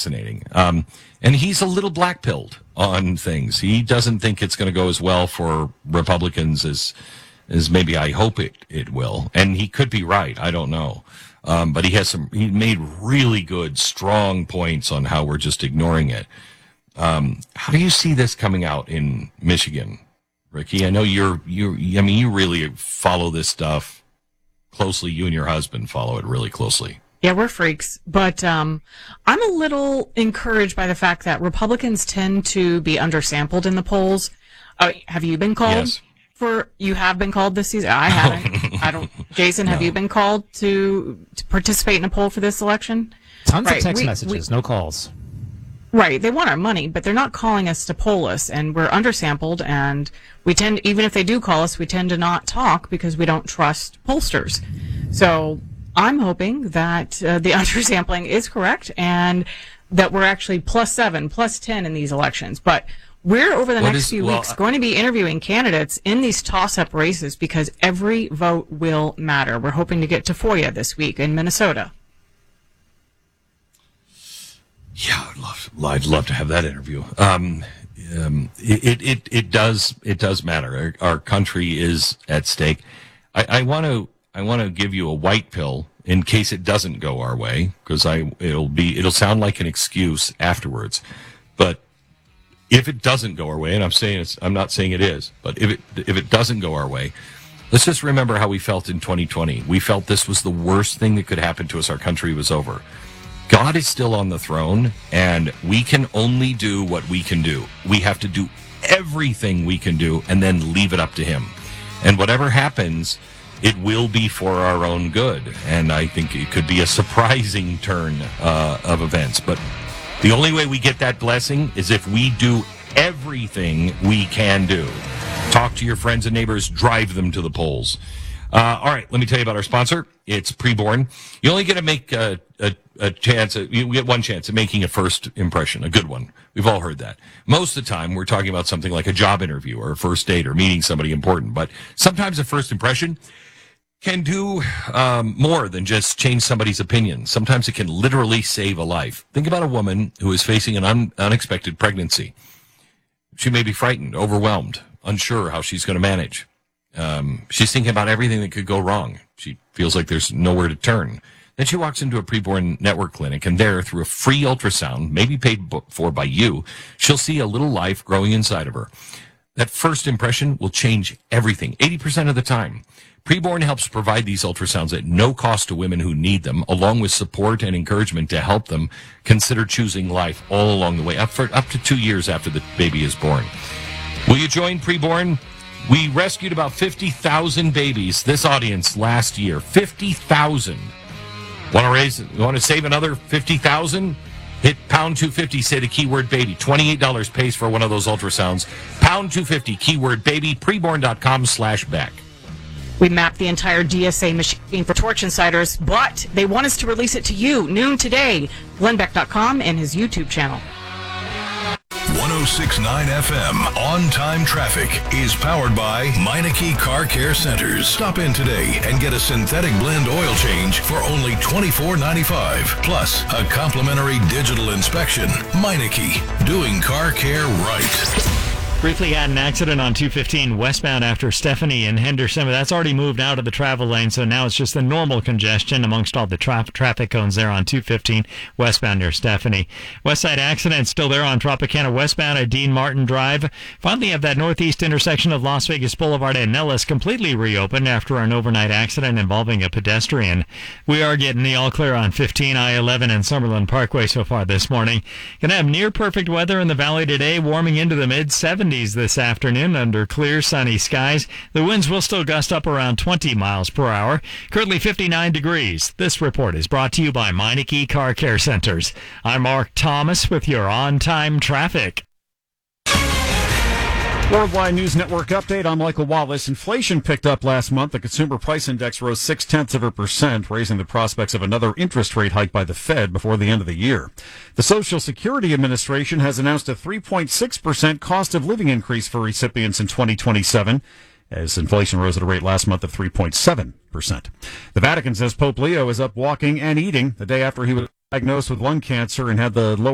fascinating. And he's a little black-pilled on things. He doesn't think it's going to go as well for Republicans as maybe I hope it will. And he could be right. I don't know. But he made really good, strong points on how we're just ignoring it. How do you see this coming out in Michigan, Ricky? I know you really follow this stuff closely. You and your husband follow it really closely. Yeah, we're freaks, but I'm a little encouraged by the fact that Republicans tend to be undersampled in the polls. Have you been called? Yes. You have been called this season? I haven't. I don't. Jason, have you been called to participate in a poll for this election? Tons of text messages, no calls. Right. They want our money, but they're not calling us to poll us, and we're undersampled, and we tend, even if they do call us, we tend to not talk because we don't trust pollsters. So I'm hoping that the undersampling is correct and that we're actually +7, +10 in these elections. But we're, over the next few weeks, going to be interviewing candidates in these toss-up races because every vote will matter. We're hoping to get to Tafoya this week in Minnesota. Yeah, I'd love to have that interview. It does matter. Our country is at stake. I want to give you a white pill in case it doesn't go our way, because it'll sound like an excuse afterwards. But if it doesn't go our way, and I'm not saying it is, but if it doesn't go our way, let's just remember how we felt in 2020. We felt this was the worst thing that could happen to us. Our country was over. God is still on the throne, and we can only do what we can do. We have to do everything we can do and then leave it up to him. And whatever happens, it will be for our own good. And I think it could be a surprising turn of events. But the only way we get that blessing is if we do everything we can do. Talk to your friends and neighbors, drive them to the polls. All right, let me tell you about our sponsor. It's Preborn. You only get to make a chance. You get one chance at making a first impression, a good one. We've all heard that. Most of the time, we're talking about something like a job interview or a first date or meeting somebody important. But sometimes a first impression can do more than just change somebody's opinion. Sometimes it can literally save a life. Think about a woman who is facing an unexpected pregnancy. She may be frightened, overwhelmed, unsure how she's going to manage. She's thinking about everything that could go wrong. She feels like there's nowhere to turn. Then she walks into a Preborn Network clinic, and there, through a free ultrasound, maybe paid for by you, she'll see a little life growing inside of her. That first impression will change everything, 80% of the time. Preborn helps provide these ultrasounds at no cost to women who need them, along with support and encouragement to help them consider choosing life all along the way, up to 2 years after the baby is born. Will you join Preborn? We rescued about 50,000 babies, this audience, last year. 50,000. Want to save another 50,000? Hit pound 250, say the keyword baby. $28 pays for one of those ultrasounds. Pound 250, keyword baby, preborn.com/Beck. We mapped the entire DSA machine for Torch Insiders, but they want us to release it to you noon today. GlennBeck.com and his YouTube channel. 106.9 FM On-Time Traffic is powered by Meineke Car Care Centers. Stop in today and get a synthetic blend oil change for only $24.95. Plus, a complimentary digital inspection. Meineke, doing car care right. Briefly had an accident on 215 westbound after Stephanie in Henderson, but that's already moved out of the travel lane, so now it's just the normal congestion amongst all the traffic cones there on 215 westbound near Stephanie. Westside accident still there on Tropicana westbound at Dean Martin Drive. Finally have that northeast intersection of Las Vegas Boulevard and Nellis completely reopened after an overnight accident involving a pedestrian. We are getting the all clear on 15, I-11, and Summerlin Parkway so far this morning. Gonna have near perfect weather in the valley today, warming into the mid-70s this afternoon under clear sunny skies. The winds will still gust up around 20 miles per hour. Currently 59 degrees. This report is brought to you by Meineke Car Care Centers. I'm Mark Thomas with your on-time traffic. Worldwide News Network update. I'm Michael Wallace. Inflation picked up last month. The consumer price index rose 0.6%, raising the prospects of another interest rate hike by the Fed before the end of the year. The Social Security Administration has announced a 3.6% cost of living increase for recipients in 2027, as inflation rose at a rate last month of 3.7%. The Vatican says Pope Leo is up walking and eating the day after he was diagnosed with lung cancer and had the lower